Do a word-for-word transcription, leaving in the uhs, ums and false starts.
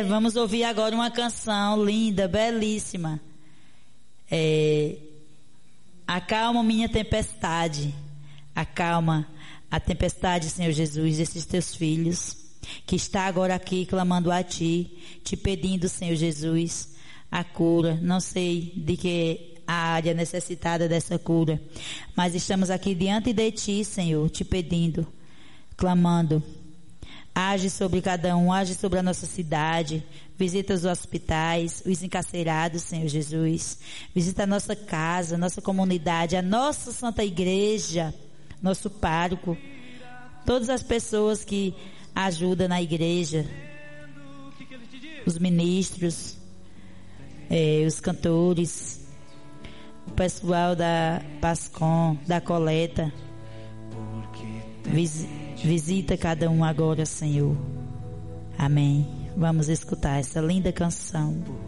vamos ouvir agora uma canção linda, belíssima. É, acalma minha tempestade. Acalma a tempestade, Senhor Jesus, desses teus filhos, que está agora aqui clamando a Ti, te pedindo, Senhor Jesus, a cura. Não sei de que a área necessitada dessa cura, mas estamos aqui diante de Ti, Senhor, te pedindo, clamando. Age sobre cada um, age sobre a nossa cidade, visita os hospitais, os encarcerados, Senhor Jesus, visita a nossa casa, nossa comunidade, a nossa Santa Igreja, nosso pároco, todas as pessoas que ajudam na igreja, os ministros, eh, os cantores, o pessoal da Pascom, da coleta. Vis, visita cada um agora, Senhor. Amém. Vamos escutar essa linda canção.